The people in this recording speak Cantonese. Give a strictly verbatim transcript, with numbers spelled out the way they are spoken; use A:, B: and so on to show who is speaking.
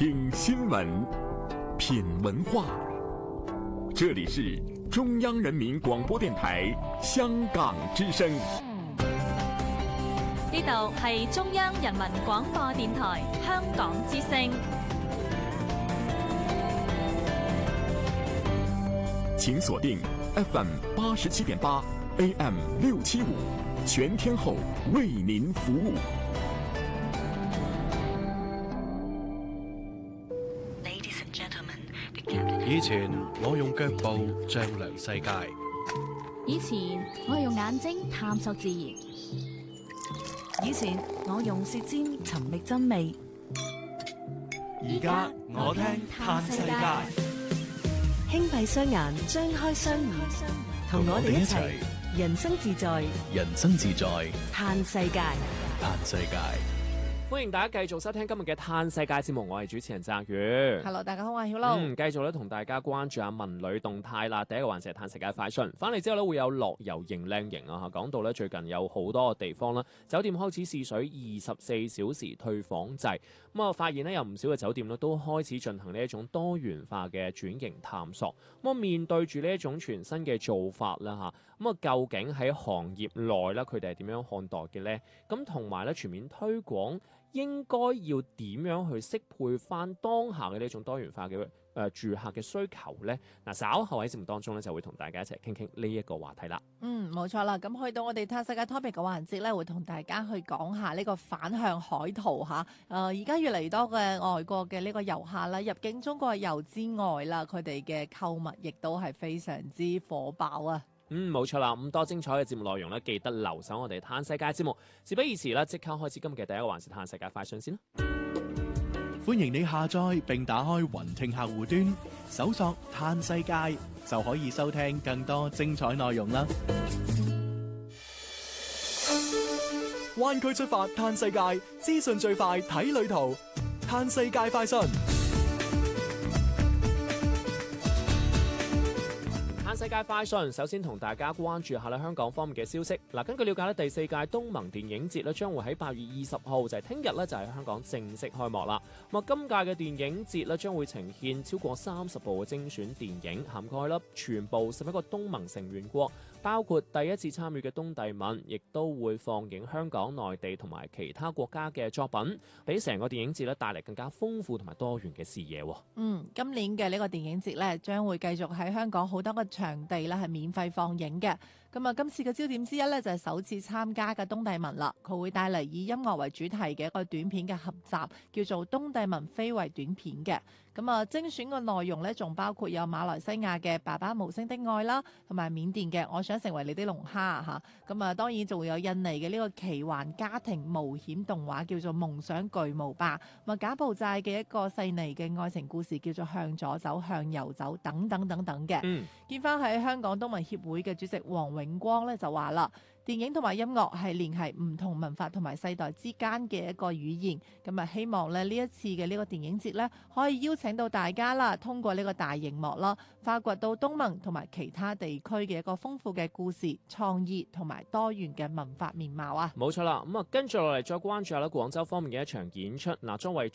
A: 聽新聞，品文化。這裡是中央人民廣播電台香港之聲。
B: 呢度係中央人民廣播電台香港之聲。
A: 請鎖定 F M 八十七點八 A M 六七五，全天候為您服務。
C: 以前我用腳步丈量世界，
D: 以前我用眼睛探索自然，
E: 以前我用舌尖尋覓真味，
C: 而家我聽嘆世界。
E: 輕閉雙眼，張開雙耳，同我哋一齊人生自在，
C: 人生自在
E: 嘆世界，
C: 嘆世界。
F: 歡迎大家繼續收聽今日嘅嘆世界節目，我係主持人澤宇。
G: Hello， 大家好，我係曉露。
F: 嗯，繼續咧同大家關注下文旅動態啦。第一個環節係嘆世界快訊，翻嚟之後咧會有樂遊型靚型啊。講到咧最近有好多個地方啦，酒店開始試水二十四小時退房制。咁啊，發現咧有唔少嘅酒店咧都開始進行呢一種多元化嘅轉型探索。咁啊，面對住呢一種全新嘅做法啦嚇，咁啊究竟喺行業內咧佢哋係點樣看待嘅咧？咁同埋咧全面推廣應該要點樣去適配翻當下嘅呢種多元化嘅誒、呃、住客嘅需求呢？嗱，稍後喺節目當中咧就會同大家一齊傾傾呢一個話題啦。
G: 嗯，冇錯啦。咁去到我哋嘆世界 topic 嘅環節咧，會同大家去講下呢個反向海淘嚇。誒、呃，而家越嚟越多嘅外國嘅呢個遊客啦，入境中國遊之外啦，佢哋嘅購物亦都係非常之火爆啊！
F: 嗯，冇錯啦，咁多精彩嘅節目內容咧，記得留守我哋嘆世界節目。事不宜遲啦，即刻開始今日嘅第一個環節嘆世界快訊先啦。
C: 歡迎你下載並打開雲聽客戶端，搜索嘆世界就可以收聽更多精彩內容啦。灣區出發嘆世界，資訊最快睇旅途，嘆世界快訊。
F: 世界快訊，首先同大家關注下咧香港方面嘅消息。嗱，根據了解咧，第四屆東盟電影節咧將會喺八月二十號，就係聽日咧就喺香港正式開幕啦。咁啊，今屆嘅電影節咧將會呈現超過三十部嘅精選電影，涵蓋啦全部十一個東盟成員國，包括第一次參與嘅東帝汶，亦都會放映香港、內地同埋其他國家嘅作品，俾成個電影節咧帶嚟更加豐富同埋多元嘅視野。
G: 嗯，今年嘅呢個電影節咧將會繼續喺香港好多個場地咧係免費放映嘅。咁啊，今次嘅焦點之一咧就係首次參加嘅東帝汶啦，佢會帶嚟以音樂為主題嘅一個短片嘅合集，叫做《東帝汶非遺短片》嘅。咁啊，精選嘅內容咧仲包括有馬來西亞嘅《爸爸無聲的愛》啦，同埋緬甸嘅《我想成為你的龍蝦》嚇。咁啊，當然仲會有印尼嘅呢個奇幻家庭冒險動畫叫做《夢想巨無霸》，咁啊柬埔寨嘅一個細膩嘅愛情故事叫做《向左走向右走》等等等等嘅。
F: 嗯，
G: 見翻喺香港東盟協會嘅主席黃永光咧就話啦，電影同埋音樂係聯繫唔同文化同埋世代之間嘅一個語言。咁啊，希望咧呢一次嘅呢個電影節咧可以邀請到大家啦，通過呢個大熒幕啦，發掘到東盟同埋其他地區嘅一個豐富嘅故事、創意同埋多元嘅文化面貌啊！
F: 冇錯啦，咁啊跟住落嚟再關注下咧廣州方面嘅一場演出。嗱，作為